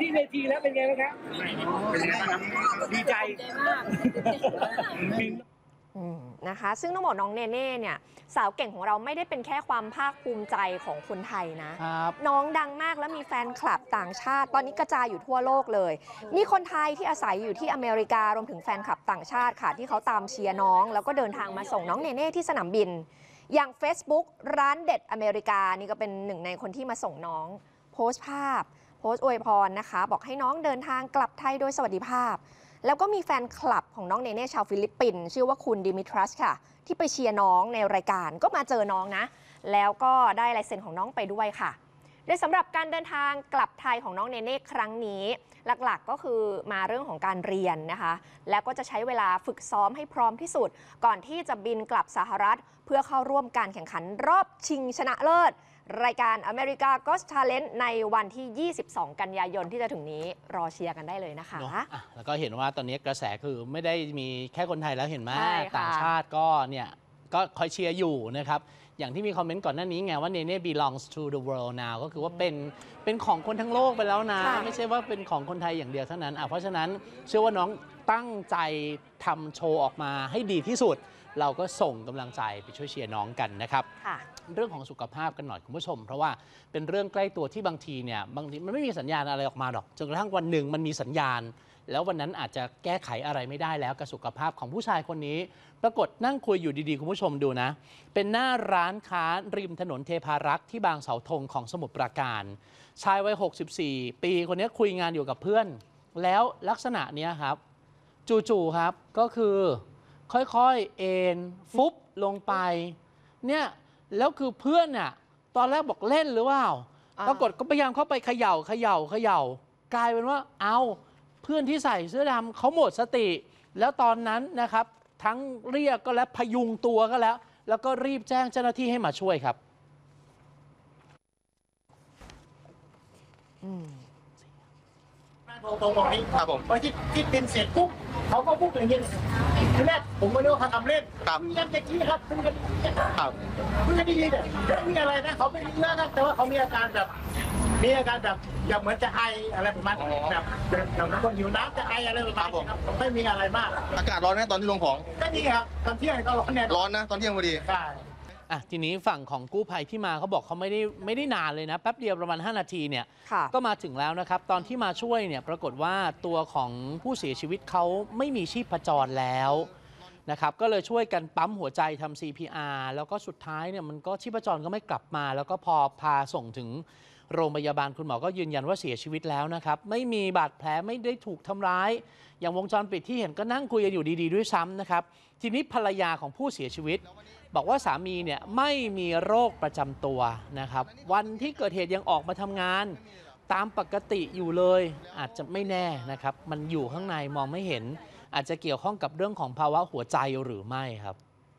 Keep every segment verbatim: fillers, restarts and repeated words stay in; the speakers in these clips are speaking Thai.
ที่เวทีแล้วเป็นไงบ้างครับเป็นไงบ้างครับดีใจมากนะคะซึ่งต้องบอกน้องเนเน่เนี่ยสาวเก่งของเราไม่ได้เป็นแค่ความภาคภูมิใจของคนไทยนะน้องดังมากแล้วมีแฟนคลับต่างชาติตอนนี้กระจายอยู่ทั่วโลกเลยมีคนไทยที่อาศัยอยู่ที่อเมริการวมถึงแฟนคลับต่างชาติค่ะที่เขาตามเชียร์น้องแล้วก็เดินทางมาส่งน้องเนเน่ที่สนามบินอย่าง Facebook ร้านเด็ดอเมริกานี่ก็เป็นหนึ่งในคนที่มาส่งน้องโพสต์ภาพโพสต์อวยพรนะคะบอกให้น้องเดินทางกลับไทยโดยสวัสดิภาพแล้วก็มีแฟนคลับของน้องเนเน่ชาวฟิลิปปินส์ชื่อว่าคุณดิมิทรัสค่ะที่ไปเชียร์น้องในรายการก็มาเจอน้องนะแล้วก็ได้ลายเซ็นของน้องไปด้วยค่ะโดยสำหรับการเดินทางกลับไทยของน้องเนเน่ครั้งนี้หลักๆก็คือมาเรื่องของการเรียนนะคะแล้วก็จะใช้เวลาฝึกซ้อมให้พร้อมที่สุดก่อนที่จะบินกลับสหรัฐเพื่อเข้าร่วมการแข่งขันรอบชิงชนะเลิศรายการ America Got Talent ในวันที่ยี่สิบสองกันยายนที่จะถึงนี้รอเชียร์กันได้เลยนะคะแล้วก็เห็นว่าตอนนี้กระแสคือไม่ได้มีแค่คนไทยแล้วเห็นไหมต่างชาติก็เนี่ยก็คอยเชียร์อยู่นะครับอย่างที่มีคอมเมนต์ก่อนหน้านี้ไงว่าเนเน่ belongs to the world now ก็คือว่าเป็นเป็นของคนทั้งโลกไปแล้วนะไม่ใช่ว่าเป็นของคนไทยอย่างเดียวเท่านั้นอ่ะเพราะฉะนั้นเชื่อว่าน้องตั้งใจทำโชว์ออกมาให้ดีที่สุดเราก็ส่งกำลังใจไปช่วยเชียร์น้องกันนะครับเรื่องของสุขภาพกันหน่อยคุณผู้ชมเพราะว่าเป็นเรื่องใกล้ตัวที่บางทีเนี่ยบางทีมันไม่มีสัญญาณอะไรออกมาหรอกจนกระทั่งวันหนึ่งมันมีสัญญาณแล้ววันนั้นอาจจะแก้ไขอะไรไม่ได้แล้วกับสุขภาพของผู้ชายคนนี้ปรากฏนั่งคุยอยู่ดีๆคุณผู้ชมดูนะเป็นหน้าร้านค้าริมถนนเทพารักษ์ที่บางเสาธงของสมุทรปราการชายวัยหกสิบสี่ปีคนนี้คุยงานอยู่กับเพื่อนแล้วลักษณะนี้ครับจู่ๆครับก็คือค่อยๆเอ็นฟุบลงไปเนี่ยแล้วคือเพื่อนน่ะตอนแรกบอกเล่นหรือเปล่าปรากฏก็พยายามเข้าไปเขย่าเขย่าเขย่ากลายเป็นว่าเอาเพื่อนที่ใส่เสื้อดำเขาหมดสติแล้วตอนนั้นนะครับทั้งเรียกก็แล้วพยุงตัวก็แล้วแล้วก็รีบแจ้งเจ้าหน้าที่ให้มาช่วยครับตรงตรงนี้ครับผมพอที่ที่เป็นเสร็จปุ๊บเขาก็ปุ๊บอย่างนี้ทีแรกผมก็นึกว่าเขาทำเล่นครับยันตะกี้ครับเพิ่งกันครับเพิ่งกันดีเนี่ยไม่มีอะไรนะเขาไม่เยอะนะแต่ว่าเขามีอาการแบบมีอาการแบบอย่างเหมือนจะไออะไรประมาณแบบแบบคนหิวน้ำจะไออะไรประมาณนี้ครับไม่มีอะไรมากอากาศร้อนไหมตอนที่ลงของก็ดีครับตอนเที่ยงก็ร้อนเนี่ยร้อนนะตอนเที่ยงพอดีใช่อ่ะทีนี้ฝั่งของกู้ภัยที่มาเขาบอกเขาไม่ได้ไม่ได้นานเลยนะแป๊บเดียวประมาณห้านาทีเนี่ยก็มาถึงแล้วนะครับตอนที่มาช่วยเนี่ยปรากฏว่าตัวของผู้เสียชีวิตเขาไม่มีชีพจรแล้วนะครับก็เลยช่วยกันปั๊มหัวใจทำ ซี พี อาร์ แล้วก็สุดท้ายเนี่ยมันก็ชีพจรก็ไม่กลับมาแล้วก็พอพาส่งถึงโรงพยาบาลคุณหมอก็ยืนยันว่าเสียชีวิตแล้วนะครับไม่มีบาดแผลไม่ได้ถูกทำร้ายอย่างวงจรปิดที่เห็นก็นั่งคุยกันอยู่ดีๆด้วยซ้ำนะครับทีนี้ภรรยาของผู้เสียชีวิตบอกว่าสามีเนี่ยไม่มีโรคประจำตัวนะครับวันที่เกิดเหตุยังออกมาทำงานตามปกติอยู่เลยอาจจะไม่แน่นะครับมันอยู่ข้างในมองไม่เห็นอาจจะเกี่ยวข้องกับเรื่องของภาวะหัวใจหรือไม่ครับ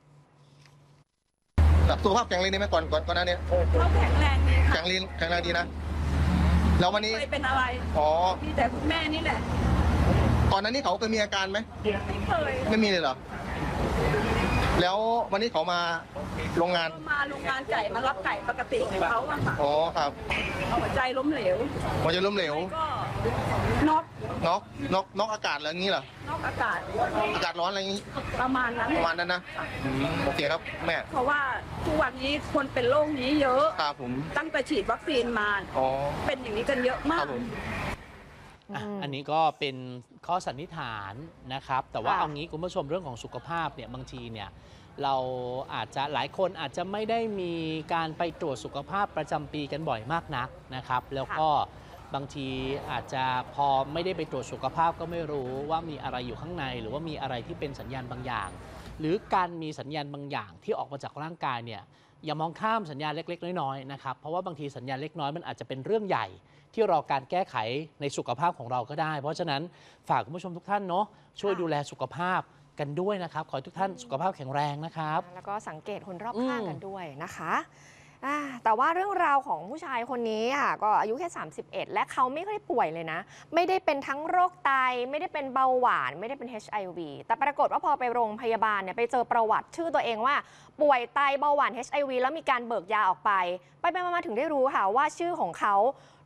สุขภาพแข็งแรงดีไหมก่อนก่อนก่อนหน้านี้เขาแข็งแรงดีค่ะแข็งแรงแข็งแรงดีนะแล้ววันนี้เคยเป็นอะไรอ๋อมีแต่คุณแม่นี่แหละก่อนหน้านี้เขาเคยมีอาการไหมไม่เคยไม่มีเลยเหรอแล้ววันนี้เขามาโรงงานมาโรงงานไก่มารับไก่ปกติของเขาอะค่ะอ๋อครับหัวใจล้มเหลวหัวใจล้มเหลวก็น็อกน็อกน็อกน็อกอากาศอะไรอย่างนี้เหรอน็อกอากาศอากาศร้อนอะไรอย่างนี้ประมาณนั้นประมาณนั้นนะโอเคครับแม่เพราะว่าทุกวันนี้คนเป็นโรคนี้เยอะครับผมตั้งแต่ฉีดวัคซีนมาอ๋อเป็นอย่างนี้กันเยอะมากอันนี้ก็เป็นข้อสันนิษฐานนะครับแต่ว่าเอางี้คุณผู้ชมเรื่องของสุขภาพเนี่ยบางทีเนี่ยเราอาจจะหลายคนอาจจะไม่ได้มีการไปตรวจสุขภาพประจำปีกันบ่อยมากนักนะครับแล้วก็บางทีอาจจะพอไม่ได้ไปตรวจสุขภาพก็ไม่รู้ว่ามีอะไรอยู่ข้างในหรือว่ามีอะไรที่เป็นสัญญาณบางอย่างหรือการมีสัญญาณบางอย่างที่ออกมาจากร่างกายเนี่ยอย่ามองข้ามสัญญาณเล็กๆน้อยๆนะครับเพราะว่าบางทีสัญญาณเล็กน้อยมันอาจจะเป็นเรื่องใหญ่ที่รอการแก้ไขในสุขภาพของเราก็ได้เพราะฉะนั้นฝากคุณผู้ชมทุกท่านเนาะช่วยดูแลสุขภาพกันด้วยนะครับขอให้ทุกท่านสุขภาพแข็งแรงนะครับแล้วก็สังเกตคนรอบข้างกันด้วยนะคะแต่ว่าเรื่องราวของผู้ชายคนนี้อ่ะก็อายุแค่สามสิบเอ็ดและเขาไม่ค่อยป่วยเลยนะไม่ได้เป็นทั้งโรคไตไม่ได้เป็นเบาหวานไม่ได้เป็น เอช ไอ วี แต่ปรากฏว่าพอไปโรงพยาบาลเนี่ยไปเจอประวัติชื่อตัวเองว่าป่วยไตเบาหวาน เอช ไอ วี แล้วมีการเบิกยาออกไปไปไปมาถึงได้รู้ค่ะว่าชื่อของเขา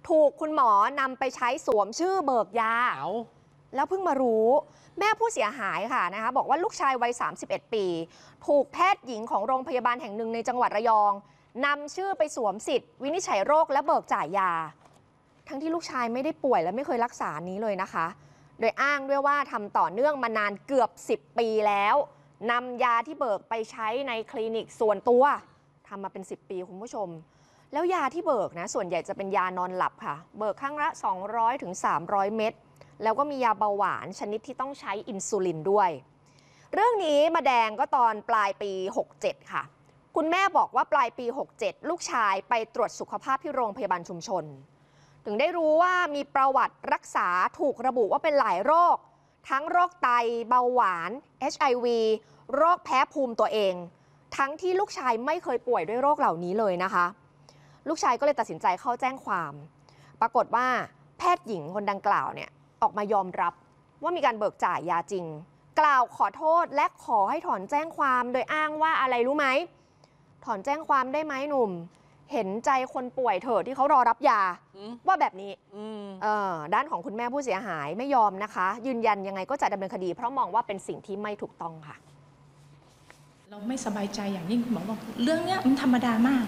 ถูกคุณหมอนำไปใช้สวมชื่อเบิกยาเอาแล้วเพิ่งมารู้แม่ผู้เสียหายค่ะนะคะบอกว่าลูกชายวัยสามสิบเอ็ดปีถูกแพทย์หญิงของโรงพยาบาลแห่งหนึ่งในจังหวัดระยองนำชื่อไปสวมสิทธิ์วินิจฉัยโรคและเบิกจ่ายยา ทั้งที่ลูกชายไม่ได้ป่วยและไม่เคยรักษานี้เลยนะคะ โดยอ้างด้วยว่าทำต่อเนื่องมานานเกือบสิบปีแล้วนำยาที่เบิกไปใช้ในคลินิกส่วนตัวทำมาเป็นสิบปีคุณผู้ชมแล้วยาที่เบิกนะส่วนใหญ่จะเป็นยานอนหลับค่ะเบิกครั้งละสองร้อยถึงสามร้อยเม็ดแล้วก็มียาเบาหวานชนิดที่ต้องใช้อินซูลินด้วยเรื่องนี้มาแดงก็ตอนปลายปีหกเจ็ดค่ะคุณแม่บอกว่าปลายปีหกเจ็ดลูกชายไปตรวจสุขภาพที่โรงพยาบาลชุมชนถึงได้รู้ว่ามีประวัติรักษาถูกระบุว่าเป็นหลายโรคทั้งโรคไตเบาหวาน เอช ไอ วี โรคแพ้ภูมิตัวเองทั้งที่ลูกชายไม่เคยป่วยด้วยโรคเหล่านี้เลยนะคะลูกชายก็เลยตัดสินใจเข้าแจ้งความปรากฏว่าแพทย์หญิงคนดังกล่าวเนี่ยออกมายอมรับว่ามีการเบิกจ่ายยาจริงกล่าวขอโทษและขอให้ถอนแจ้งความโดยอ้างว่าอะไรรู้ไหมถอนแจ้งความได้ไหมหนุ่มเห็นใจคนป่วยเถอะที่เขารอรับยาว่าแบบนี้เออด้านของคุณแม่ผู้เสียหายไม่ยอมนะคะยืนยันยังไงก็จะดำเนินคดีเพราะมองว่าเป็นสิ่งที่ไม่ถูกต้องค่ะเราไม่สบายใจอย่างยิ่งคุณหมอบอกเรื่องเนี้ยมันธรรมดามาก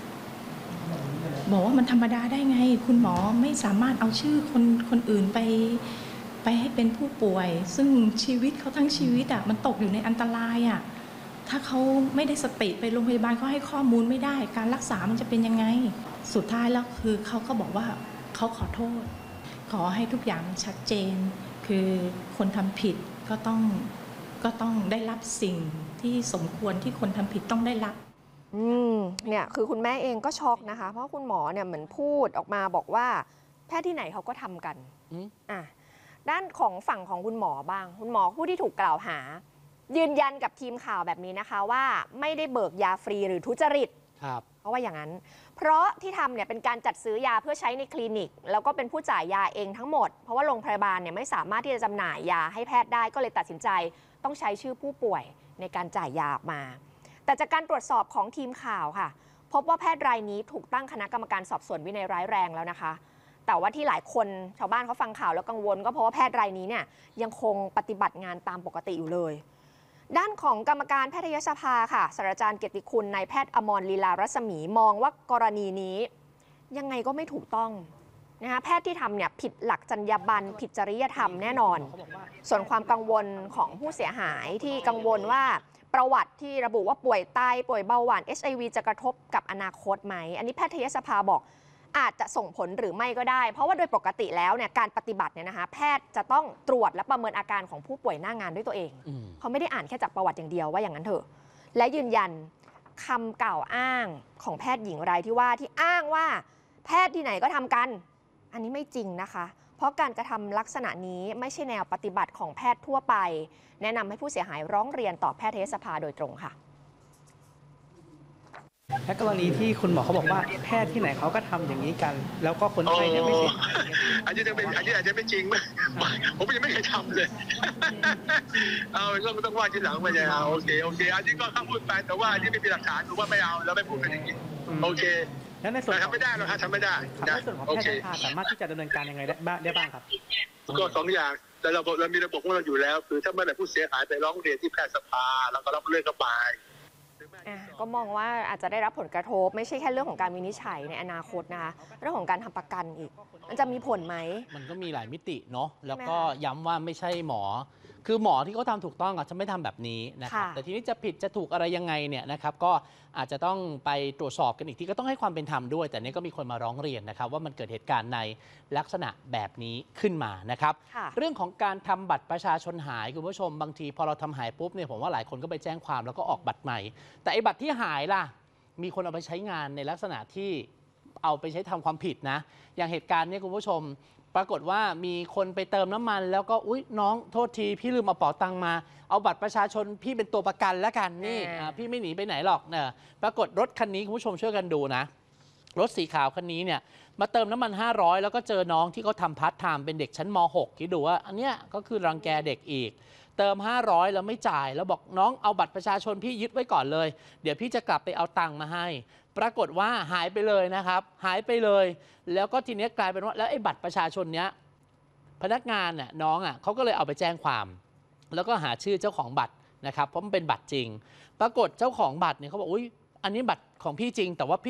บอกว่ามันธรรมดาได้ไงคุณหมอไม่สามารถเอาชื่อคนคนอื่นไปไปให้เป็นผู้ป่วยซึ่งชีวิตเขาทั้งชีวิตอ่ะมันตกอยู่ในอันตรายอ่ะถ้าเขาไม่ได้สติไปโรงพยาบาลเขาให้ข้อมูลไม่ได้การรักษามันจะเป็นยังไงสุดท้ายแล้วคือเขาก็บอกว่าเขาขอโทษขอให้ทุกอย่างมันชัดเจนคือคนทำผิดก็ต้องก็ต้องได้รับสิ่งที่สมควรที่คนทำผิดต้องได้รับอืมเนี่ยคือคุณแม่เองก็ช็อกนะคะเพราะคุณหมอเนี่ยเหมือนพูดออกมาบอกว่าแพทย์ที่ไหนเขาก็ทำกันอ่ะด้านของฝั่งของคุณหมอบ้างคุณหมอผู้ที่ถูกกล่าวหายืนยันกับทีมข่าวแบบนี้นะคะว่าไม่ได้เบิกยาฟรีหรือทุจริตครับเพราะว่าอย่างนั้นเพราะที่ทำเนี่ยเป็นการจัดซื้อยาเพื่อใช้ในคลินิกแล้วก็เป็นผู้จ่ายยาเองทั้งหมดเพราะว่าโรงพยาบาลเนี่ยไม่สามารถที่จะจำหน่ายยาให้แพทย์ได้ก็เลยตัดสินใจต้องใช้ชื่อผู้ป่วยในการจ่ายยาออกมาแต่จากการตรวจสอบของทีมข่าวค่ะพบว่าแพทย์รายนี้ถูกตั้งคณะกรรมการสอบสวนวินัยร้ายแรงแล้วนะคะแต่ว่าที่หลายคนชาวบ้านเขาฟังข่าวแล้วกังวลก็เพราะว่าแพทย์รายนี้เนี่ยยังคงปฏิบัติงานตามปกติอยู่เลยด้านของกรรมการแพทยสภาค่ะศาสตราจารย์เกียรติคุณนายแพทย์อมรลีลารัศมีมองว่ากรณีนี้ยังไงก็ไม่ถูกต้องนะคะแพทย์ที่ทำเนี่ยผิดหลักจรรยาบรรณผิดจริยธรรมแน่นอนส่วนความกังวลของผู้เสียหายที่กังวลว่าประวัติที่ระบุว่าป่วยไตป่วยเบาหวาน เอช ไอ วี จะกระทบกับอนาคตไหมอันนี้แพทยสภาบอกอาจจะส่งผลหรือไม่ก็ได้เพราะว่าโดยปกติแล้วเนี่ยการปฏิบัติเนี่ยนะคะแพทย์จะต้องตรวจและประเมินอาการของผู้ป่วยหน้างานด้วยตัวเองเขาไม่ได้อ่านแค่จากประวัติอย่างเดียวว่าอย่างนั้นเถอะและยืนยันคำกล่าวอ้างของแพทย์หญิงรายที่ว่าที่อ้างว่าแพทย์ที่ไหนก็ทำกันอันนี้ไม่จริงนะคะเพราะการกระทำลักษณะนี้ไม่ใช่แนวปฏิบัติของแพทย์ทั่วไปแนะนำให้ผู้เสียหายร้องเรียนต่อแพทยสภาโดยตรงค่ะและกรณีที่คุณหมอเขาบอกว่าแพทย์ที่ไหนเขาก็ทำอย่างนี้กันแล้วก็คนไข้เนี่ยไม่เสียหายอันนี้จะเป็นอันนี้อาจจะไม่จริงผมยังไม่เคยทำเลยเอาก็ต้องว่าทีหลังไปเลยเอาโอเคโอเคอันนี้ก็ข้าพูดไปแต่ว่าอันนี้ไม่มีหลักฐานหรือว่าไม่เอาเราไม่พูดกันอย่างนี้โอเคแล้วในส่วนทำไม่ได้หรอกครับทำไม่ได้ในส่วนของแพทย์สามารถที่จะดำเนินการยังไงได้บ้างได้บ้างครับก็สองอย่างแต่เราเรามีระบบของเราอยู่แล้วคือถ้าเมื่อไหร่ผู้เสียหายไปร้องเรียนที่แพทยสภาแล้วก็รับเรื่องเข้าไปก็มองว่าอาจจะได้รับผลกระทบไม่ใช่แค่เรื่องของการวินิจฉัยในอนาคตนะคะเรื่องของการทำประกันอีกมันจะมีผลไหมมันก็มีหลายมิติเนาะแล้วก็ย้ำว่าไม่ใช่หมอคือหมอที่เขาทำถูกต้องอาจจะไม่ทำแบบนี้นะครับแต่ทีนี้จะผิดจะถูกอะไรยังไงเนี่ยนะครับก็อาจจะต้องไปตรวจสอบกันอีกทีก็ต้องให้ความเป็นธรรมด้วยแต่นี้ก็มีคนมาร้องเรียนนะครับว่ามันเกิดเหตุการณ์ในลักษณะแบบนี้ขึ้นมานะครับเรื่องของการทำบัตรประชาชนหายคุณผู้ชมบางทีพอเราทำหายปุ๊บเนี่ยผมว่าหลายคนก็ไปแจ้งความแล้วก็ออกบัตรใหม่แต่ไอ้บัตรที่หายล่ะมีคนเอาไปใช้งานในลักษณะที่เอาไปใช้ทำความผิดนะอย่างเหตุการณ์นี้คุณผู้ชมปรากฏว่ามีคนไปเติมน้ำมันแล้วก็อุ๊ยน้องโทษทีพี่ลืมเอาเป๋าตังค์มาเอาบัตรประชาชนพี่เป็นตัวประกันแล้วกันนี่พี่ไม่หนีไปไหนหรอกเนี่ยปรากฏรถคันนี้คุณผู้ชมช่วยกันดูนะรถสีขาวคันนี้เนี่ยมาเติมน้ำมันห้าร้อยแล้วก็เจอน้องที่เขาทำพาร์ทไทม์เป็นเด็กชั้นม หก คิดดูว่าอันเนี้ยก็คือรังแกเด็กอีกเติมห้าร้อยแล้วไม่จ่ายแล้วบอกน้องเอาบัตรประชาชนพี่ยึดไว้ก่อนเลยเดี๋ยวพี่จะกลับไปเอาตังค์มาให้ปรากฏว่าหายไปเลยนะครับหายไปเลยแล้วก็ทีนี้กลายเป็นว่าแล้วไอ้บัตรประชาชนเนี้ยพนักงานน่ะน้องอ่ะเขาก็เลยเอาไปแจ้งความแล้วก็หาชื่อเจ้าของบัตรนะครับเพราะมันเป็นบัตรจริงปรากฏเจ้าของบัตรเนี่ยเขาบอกอุ้ยอันนี้บัตรของพี่จริงแต่ว่าพี่